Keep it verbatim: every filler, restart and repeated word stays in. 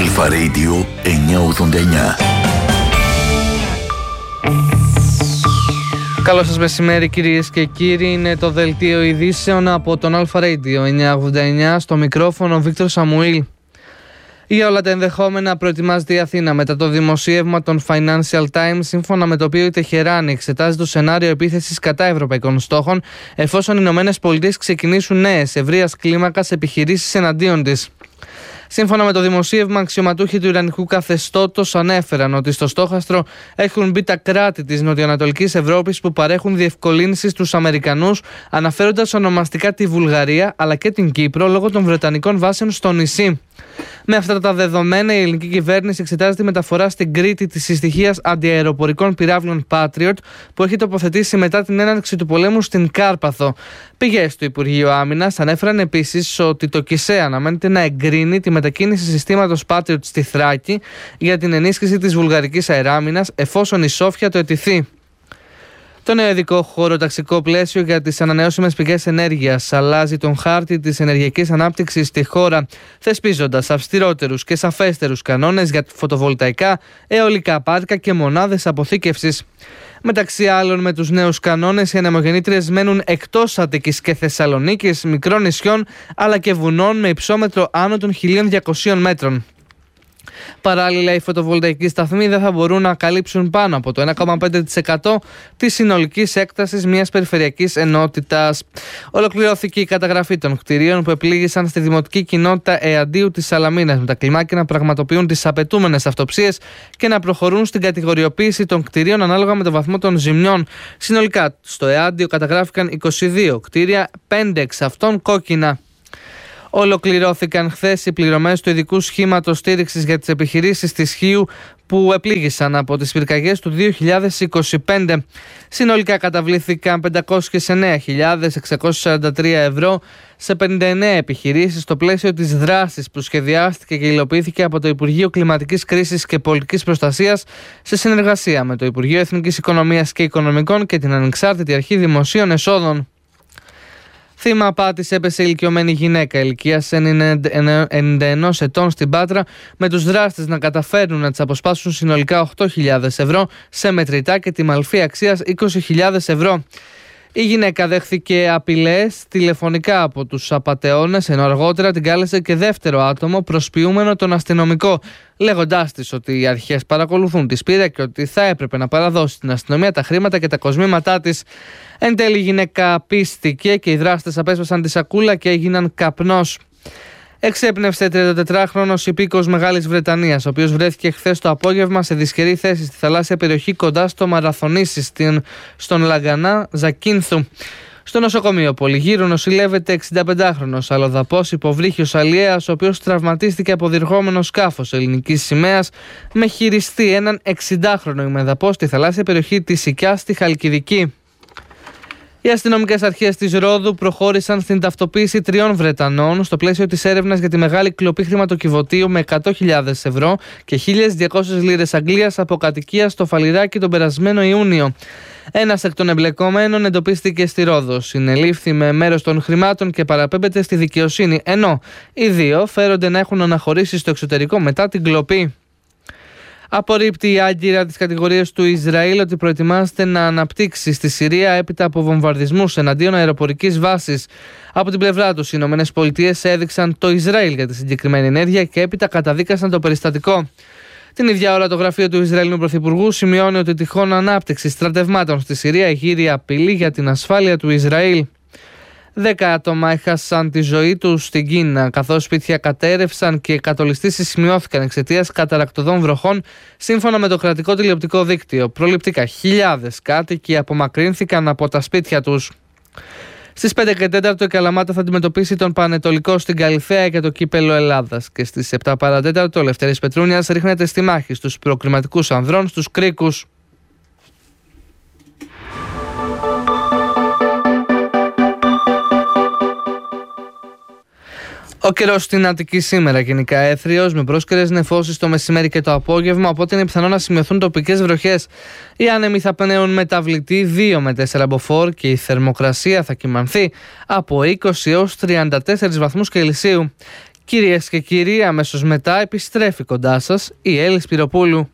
Αλφα Radio εννιακόσια ογδόντα εννιά. Καλό σας μεσημέρι κυρίες και κύριοι, είναι το δελτίο ειδήσεων από τον Αλφα Radio εννιακόσια ογδόντα εννιά, στο μικρόφωνο Βίκτορ Σαμουήλ. Για όλα τα ενδεχόμενα προετοιμάζεται η Αθήνα μετά το δημοσίευμα των Financial Times, σύμφωνα με το οποίο η Τεχεράνη εξετάζει το σενάριο επίθεσης κατά ευρωπαϊκών στόχων, εφόσον οι Ηνωμένες Πολιτείες ξεκινήσουν νέες ευρείας κλίμακας επιχειρήσεις εναντίον της. Σύμφωνα με το δημοσίευμα, αξιωματούχοι του Ιρανικού καθεστώτος ανέφεραν ότι στο στόχαστρο έχουν μπει τα κράτη της Νοτιοανατολικής Ευρώπης που παρέχουν διευκολύνσεις στους Αμερικανούς, αναφέροντας ονομαστικά τη Βουλγαρία αλλά και την Κύπρο λόγω των βρετανικών βάσεων στο νησί. Με αυτά τα δεδομένα, η ελληνική κυβέρνηση εξετάζει τη μεταφορά στην Κρήτη της συστοιχίας αντιαεροπορικών πυράβλων Patriot που έχει τοποθετήσει μετά την έναρξη του πολέμου στην Κάρπαθο. Πηγές του Υπουργείου Άμυνας ανέφεραν επίσης ότι το ΚΙΣΕ αναμένεται να εγκρίνει τη μετακίνηση συστήματος Patriot στη Θράκη για την ενίσχυση της βουλγαρικής αεράμυνας, εφόσον η Σόφια το αιτηθεί. Το νέο ειδικό χωροταξικό πλαίσιο για τις ανανεώσιμες πηγές ενέργειας αλλάζει τον χάρτη της ενεργειακής ανάπτυξης στη χώρα, θεσπίζοντας αυστηρότερους και σαφέστερους κανόνες για φωτοβολταϊκά, αιωλικά πάρκα και μονάδες αποθήκευσης. Μεταξύ άλλων, με τους νέους κανόνες, οι ανεμογεννήτριες μένουν εκτός Αττικής και Θεσσαλονίκης, μικρών νησιών αλλά και βουνών με υψόμετρο άνω των χίλια διακοσίων μέτρων. Παράλληλα, οι φωτοβολταϊκοί σταθμοί δεν θα μπορούν να καλύψουν πάνω από το ένα κόμμα πέντε τοις εκατό της συνολικής έκτασης μιας περιφερειακής ενότητας. Ολοκληρώθηκε η καταγραφή των κτηρίων που επλήγησαν στη δημοτική κοινότητα Εαντίου της Σαλαμίνας, με τα κλιμάκια να πραγματοποιούν τις απαιτούμενες αυτοψίες και να προχωρούν στην κατηγοριοποίηση των κτηρίων ανάλογα με το βαθμό των ζημιών. Συνολικά, στο Εάντιο καταγράφηκαν είκοσι δύο κτίρια, πέντε εξ αυτών κόκκινα. Ολοκληρώθηκαν χθες οι πληρωμές του ειδικού σχήματος στήριξης για τις επιχειρήσεις της Χίου που επλήγησαν από τις πυρκαγιές του δύο χιλιάδες είκοσι πέντε. Συνολικά καταβλήθηκαν πεντακόσιες εννέα χιλιάδες εξακόσια σαράντα τρία ευρώ σε πενήντα εννέα επιχειρήσεις στο πλαίσιο της δράσης που σχεδιάστηκε και υλοποιήθηκε από το Υπουργείο Κλιματικής Κρίσης και Πολιτικής Προστασίας σε συνεργασία με το Υπουργείο Εθνικής Οικονομίας και Οικονομικών και την Ανεξάρτητη Αρχή Δημοσίων Εσόδων. Θύμα απάτης έπεσε ηλικιωμένη γυναίκα ηλικίας ενενήντα ενός ετών στην Πάτρα, με τους δράστες να καταφέρουν να της αποσπάσουν συνολικά οκτώ χιλιάδες ευρώ σε μετρητά και τη μαλφή αξίας είκοσι χιλιάδες ευρώ. Η γυναίκα δέχθηκε απειλές τηλεφωνικά από τους απατεώνες, ενώ αργότερα την κάλεσε και δεύτερο άτομο προσποιούμενο τον αστυνομικό, λέγοντάς της ότι οι αρχές παρακολουθούν τη σπήρια και ότι θα έπρεπε να παραδώσει στην αστυνομία τα χρήματα και τα κοσμήματά της. Εν τέλει, η γυναίκα πίστηκε και οι δράστες απέσπασαν τη σακούλα και έγιναν καπνός. Εξέπνευσε τριαντατετράχρονος υπήκοος Μεγάλης Βρετανίας, ο οποίος βρέθηκε χθες το απόγευμα σε δυσχερή θέση στη θαλάσσια περιοχή κοντά στο Μαραθωνήσι, στον Λαγκανά Ζακίνθου. Στο νοσοκομείο Πολυγύρου νοσηλεύεται εξηνταπεντάχρονος αλλοδαπός υποβρύχιος αλλιέας, ο οποίος τραυματίστηκε από διερχόμενο σκάφος ελληνικής σημαίας με χειριστή έναν εξηντάχρονο ημεδαπό στη θαλάσσια περιοχή της Σικιάς στη Χαλκιδική. Οι αστυνομικές αρχές της Ρόδου προχώρησαν στην ταυτοποίηση τριών Βρετανών στο πλαίσιο της έρευνας για τη μεγάλη κλοπή χρηματοκιβωτίου με εκατό χιλιάδες ευρώ και χίλιες διακόσιες λίρες Αγγλίας από κατοικία στο Φαλιράκι τον περασμένο Ιούνιο. Ένας εκ των εμπλεκομένων εντοπίστηκε στη Ρόδο, συνελήφθη με μέρος των χρημάτων και παραπέμπεται στη δικαιοσύνη, ενώ οι δύο φέρονται να έχουν αναχωρήσει στο εξωτερικό μετά την κλοπή. Απορρίπτει η Άγκυρα τις κατηγορίες του Ισραήλ ότι προετοιμάζεται να αναπτύξει στη Συρία έπειτα από βομβαρδισμούς εναντίον αεροπορικής βάσης. Από την πλευρά τους, οι Ηνωμένες Πολιτείες έδειξαν το Ισραήλ για τη συγκεκριμένη ενέργεια και έπειτα καταδίκασαν το περιστατικό. Την ίδια ώρα, το γραφείο του Ισραηλινού Πρωθυπουργού σημειώνει ότι τυχόν ανάπτυξη στρατευμάτων στη Συρία γύρει απειλή για την ασφάλεια του Ισραήλ. Δέκα άτομα έχασαν τη ζωή τους στην Κίνα, καθώς σπίτια κατέρευσαν και κατολιστήσεις σημειώθηκαν εξαιτίας καταρακτωδών βροχών, σύμφωνα με το κρατικό τηλεοπτικό δίκτυο. Προληπτικά, χιλιάδες κάτοικοι απομακρύνθηκαν από τα σπίτια τους. Στις πέντε και τέσσερα η Καλαμάτα θα αντιμετωπίσει τον Πανετολικό στην Καλιθέα για το κύπελο Ελλάδας. Και στις επτά παρά τέταρτο ο Λευτέρης Πετρούνιας ρίχνεται στη μάχη στους προκριματικούς ανδρών στους Κρίκους. Ο καιρός στην Αττική σήμερα γενικά έθριος, με πρόσκαιρες νεφώσεις το μεσημέρι και το απόγευμα, οπότε είναι πιθανό να σημειωθούν τοπικές βροχές. Οι άνεμοι θα πνέουν μεταβλητή δύο με τέσσερα μποφόρ και η θερμοκρασία θα κυμανθεί από είκοσι έως τριάντα τέσσερις βαθμούς Κελσίου. Κυρίες και κύριοι, αμέσως μετά επιστρέφει κοντά σας η Έλλη Σπυροπούλου.